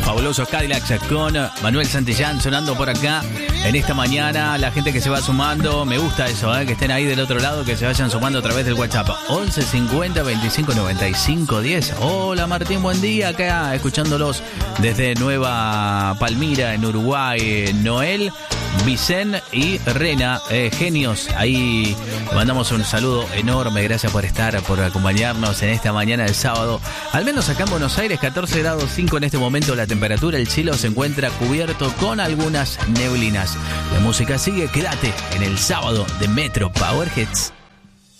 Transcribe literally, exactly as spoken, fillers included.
Fabulosos Cadillacs con Manuel Santillán sonando por acá en esta mañana. La gente que se va sumando, me gusta eso, ¿eh? Que estén ahí del otro lado, que se vayan sumando a través del WhatsApp once cincuenta veinticinco noventa y cinco diez. Hola Martín, buen día, acá escuchándolos desde Nueva Palmira en Uruguay. Noel, Vicen y Rena, eh, genios, ahí le mandamos un saludo enorme, gracias por estar, por acompañarnos en esta mañana del sábado, al menos acá en Buenos Aires, catorce grados cinco en este momento la temperatura, el cielo se encuentra cubierto con algunas neblinas. La música sigue, quédate en el sábado de Metro Power Hits.